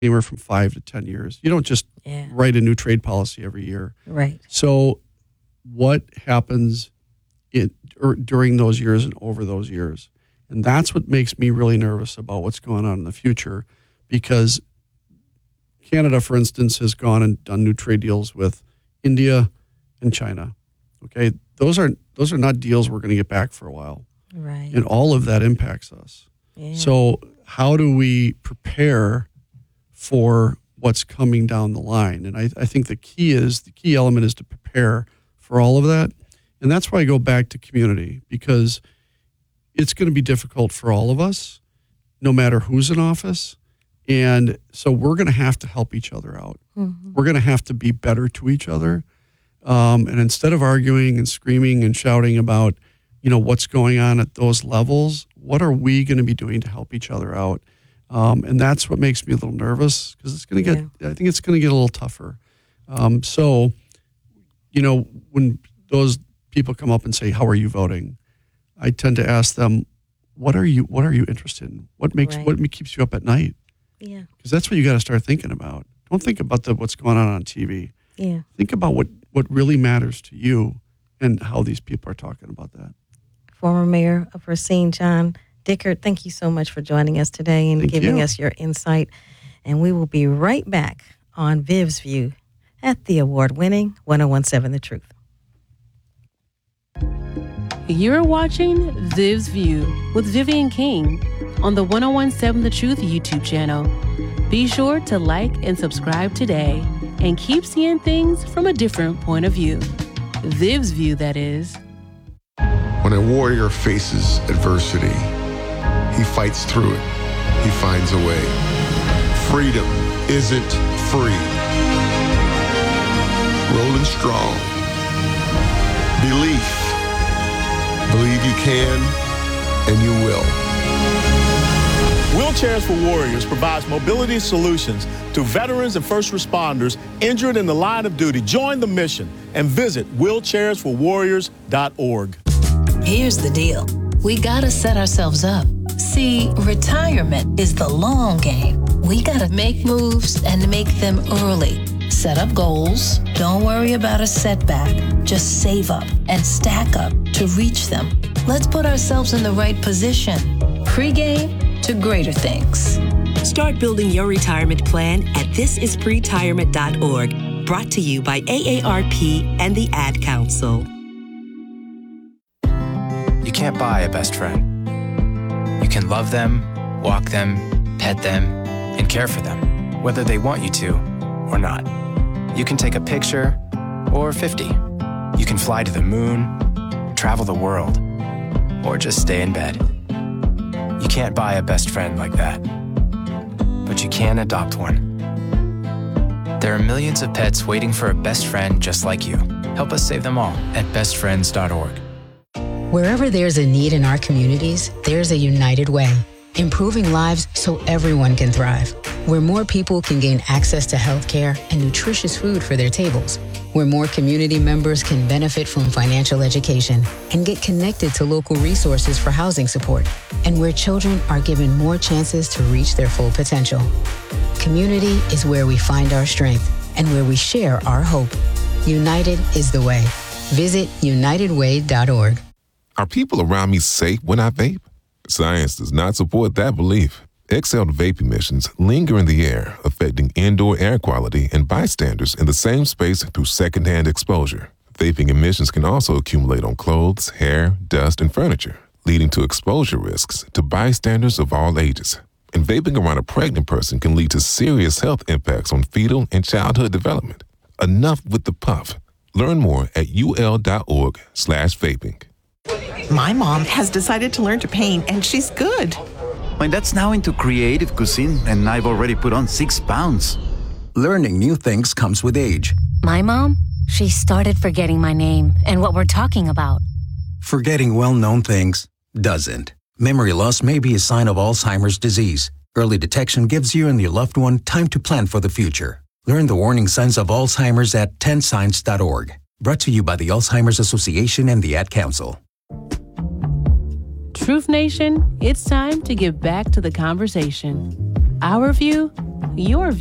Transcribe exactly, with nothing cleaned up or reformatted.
anywhere from five to ten years. You don't just yeah. write a new trade policy every year. Right. So what happens in, or during those years and over those years? And that's what makes me really nervous about what's going on in the future, because Canada, for instance, has gone and done new trade deals with India and China. Okay, those are those are not deals we're going to get back for a while. Right. And all of that impacts us. Yeah. So how do we prepare for what's coming down the line? And I, I think the key is, the key element is to prepare for all of that. And that's why I go back to community, because it's going to be difficult for all of us, no matter who's in office. And so we're going to have to help each other out. Mm-hmm. We're going to have to be better to each other. Um, and instead of arguing and screaming and shouting about, you know, what's going on at those levels, what are we going to be doing to help each other out? Um, and that's what makes me a little nervous, because it's going to yeah. get, I think it's going to get a little tougher. Um, so, you know, when those people come up and say, how are you voting? I tend to ask them, what are you, what are you interested in? What makes, right. what keeps you up at night? Yeah. Because that's what you got to start thinking about. Don't think about the, what's going on on T V. Yeah. Think about what, what really matters to you and how these people are talking about that. Former Mayor of Racine, John Dickert, thank you so much for joining us today and Thank giving you. us your insight. And we will be right back on Viv's View at the award-winning one oh one seven The Truth. You're watching Viv's View with Vivian King on the one oh one seven The Truth YouTube channel. Be sure to like and subscribe today and keep seeing things from a different point of view. Viv's View, that is. When a warrior faces adversity, he fights through it. He finds a way. Freedom isn't free. Rolling strong. Belief. Believe you can, and you will. Wheelchairs for Warriors provides mobility solutions to veterans and first responders injured in the line of duty. Join the mission and visit wheelchairs for warriors dot org. Here's the deal. We gotta set ourselves up. See, retirement is the long game. We gotta make moves and make them early. Set up goals. Don't worry about a setback. Just save up and stack up to reach them. Let's put ourselves in the right position. Pre-game to greater things. Start building your retirement plan at this is pretirement dot org. Brought to you by A A R P and the Ad Council. You can't buy a best friend. You can love them, walk them, pet them, and care for them, whether they want you to or not. You can take a picture or fifty. You can fly to the moon, travel the world, or just stay in bed. You can't buy a best friend like that, but you can adopt one. There are millions of pets waiting for a best friend just like you. Help us save them all at best friends dot org. Wherever there's a need in our communities, there's a United Way, improving lives so everyone can thrive. Where more people can gain access to healthcare and nutritious food for their tables. Where more community members can benefit from financial education and get connected to local resources for housing support. And where children are given more chances to reach their full potential. Community is where we find our strength and where we share our hope. United is the way. Visit united way dot org. Are people around me safe when I vape? Science does not support that belief. Exhaled vape emissions linger in the air, affecting indoor air quality and bystanders in the same space through secondhand exposure. Vaping emissions can also accumulate on clothes, hair, dust, and furniture, leading to exposure risks to bystanders of all ages. And vaping around a pregnant person can lead to serious health impacts on fetal and childhood development. Enough with the puff. Learn more at ul.org slash vaping. My mom has decided to learn to paint, and she's good. My dad's now into creative cuisine, and I've already put on six pounds. Learning new things comes with age. My mom, she started forgetting my name and what we're talking about. Forgetting well-known things doesn't. Memory loss may be a sign of Alzheimer's disease. Early detection gives you and your loved one time to plan for the future. Learn the warning signs of Alzheimer's at ten signs dot org. Brought to you by the Alzheimer's Association and the Ad Council. Truth Nation, it's time to get back to the conversation. Our view, your